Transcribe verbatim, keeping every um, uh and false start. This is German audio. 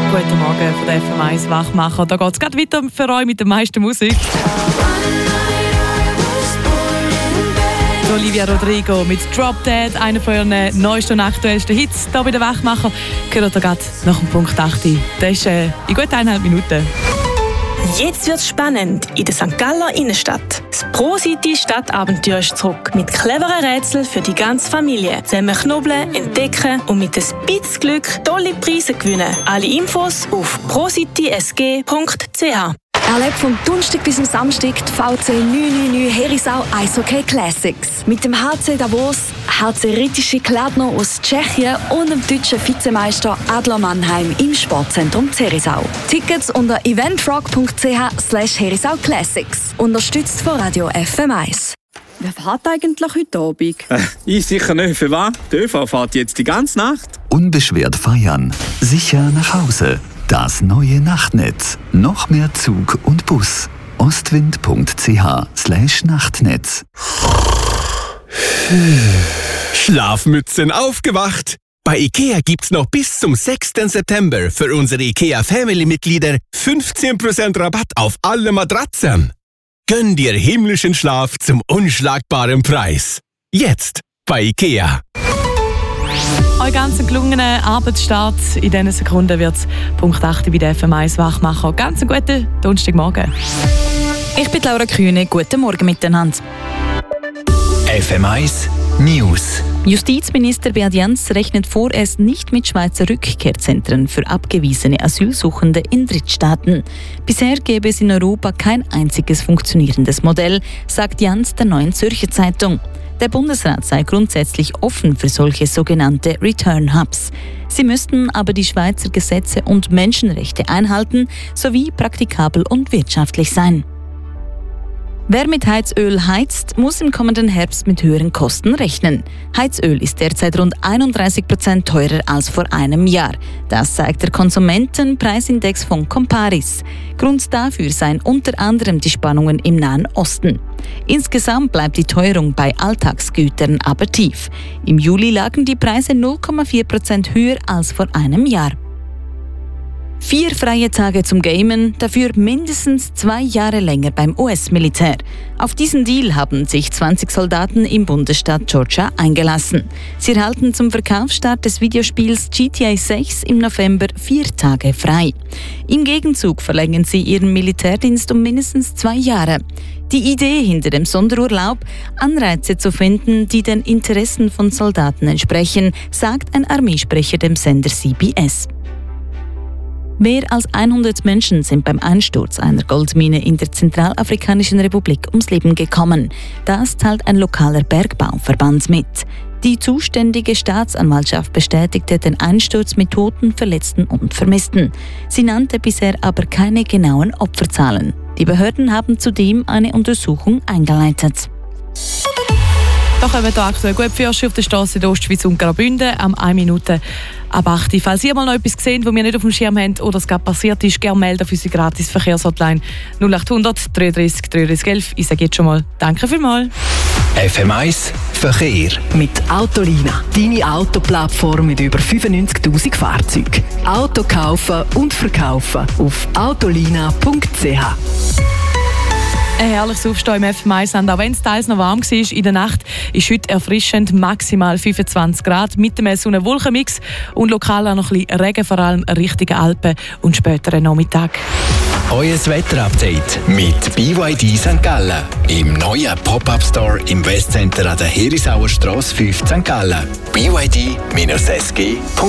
Guten Morgen von der F M eins Wachmacher. Da geht es gerade weiter für euch mit der meisten Musik. Olivia Rodrigo mit Drop Dead, einer von ihren neuesten und aktuellsten Hits hier bei der Wachmacher. Gehört ihr gerade nach dem Punkt acht. Das ist äh, in gut eineinhalb Minuten. Jetzt wird's spannend in der Sankt Galler Innenstadt. Das Pro-City Stadtabenteuer ist zurück. Mit cleveren Rätseln für die ganze Familie. Zusammen knobeln, entdecken und mit ein bisschen Glück tolle Preise gewinnen. Alle Infos auf pro city s g punkt c h. Erlebt vom Donnerstag bis zum Samstag die V C neun neun neun Herisau Eishockey Classics. Mit dem H C Davos, H C Ritische Kladno aus Tschechien und dem deutschen Vizemeister Adler Mannheim im Sportzentrum Herisau. Tickets unter eventrock punkt c h slash Herisau Classics. Unterstützt von Radio F M eins. Wer fährt eigentlich heute Abend? Äh, ich sicher nicht. Für was? Die ÖV fährt jetzt die ganze Nacht. Unbeschwert feiern. Sicher nach Hause. Das neue Nachtnetz. Noch mehr Zug und Bus. ostwind punkt c h slash Nachtnetz. Schlafmützen aufgewacht! Bei IKEA gibt's noch bis zum sechsten September für unsere IKEA Family-Mitglieder fünfzehn Prozent Rabatt auf alle Matratzen. Gönn dir himmlischen Schlaf zum unschlagbaren Preis. Jetzt bei IKEA. Euer ganz gelungenen Arbeitsstart. In diesen Sekunden wird es Punkt acht bei der F M eins Wachmacher. Ganz einen guten Donnerstagmorgen. Ich bin Laura Kühne. Guten Morgen miteinander. F M eins News. Justizminister Beat Jans rechnet vorerst nicht mit Schweizer Rückkehrzentren für abgewiesene Asylsuchende in Drittstaaten. Bisher gäbe es in Europa kein einziges funktionierendes Modell, sagt Jans der Neuen Zürcher Zeitung. Der Bundesrat sei grundsätzlich offen für solche sogenannte Return Hubs. Sie müssten aber die Schweizer Gesetze und Menschenrechte einhalten sowie praktikabel und wirtschaftlich sein. Wer mit Heizöl heizt, muss im kommenden Herbst mit höheren Kosten rechnen. Heizöl ist derzeit rund einunddreißig Prozent teurer als vor einem Jahr. Das zeigt der Konsumentenpreisindex von Comparis. Grund dafür seien unter anderem die Spannungen im Nahen Osten. Insgesamt bleibt die Teuerung bei Alltagsgütern aber tief. Im Juli lagen die Preise null Komma vier Prozent höher als vor einem Jahr. Vier freie Tage zum Gamen, dafür mindestens zwei Jahre länger beim U S-Militär. Auf diesen Deal haben sich zwanzig Soldaten im Bundesstaat Georgia eingelassen. Sie erhalten zum Verkaufsstart des Videospiels G T A sechs im November vier Tage frei. Im Gegenzug verlängern sie ihren Militärdienst um mindestens zwei Jahre. Die Idee hinter dem Sonderurlaub, Anreize zu finden, die den Interessen von Soldaten entsprechen, sagt ein Armeesprecher dem Sender C B S. Mehr als hundert Menschen sind beim Einsturz einer Goldmine in der Zentralafrikanischen Republik ums Leben gekommen. Das teilt ein lokaler Bergbauverband mit. Die zuständige Staatsanwaltschaft bestätigte den Einsturz mit Toten, Verletzten und Vermissten. Sie nannte bisher aber keine genauen Opferzahlen. Die Behörden haben zudem eine Untersuchung eingeleitet. Da kommen wir aktuell gut für euch auf der Straße in der Ostschweiz und Graubünden am eine Minute ab acht. Falls ihr mal noch etwas gesehen, was wir nicht auf dem Schirm haben oder es gerade passiert ist, gerne melden auf unsere gratis Verkehrshotline null acht hundert dreiunddreißig dreiunddreißig elf. Ich sage jetzt schon mal Danke vielmals. F M eins Verkehr. Mit Autolina, deine Autoplattform mit über fünfundneunzigtausend Fahrzeugen. Auto kaufen und verkaufen auf autolina punkt c h. Ein herrliches Aufstehen im F M eins Land, auch wenn es teils noch warm war. In der Nacht ist heute erfrischend, maximal fünfundzwanzig Grad mit einem Sonne-Wolken-Mix und lokal auch noch ein bisschen Regen, vor allem Richtung Alpen und späteren Nachmittag. Euer Wetterupdate mit B Y D Sankt Gallen. Im neuen Pop-Up-Store im Westcenter an der Herisauer Strasse fünf Sankt Gallen. b y d dash s g punkt c h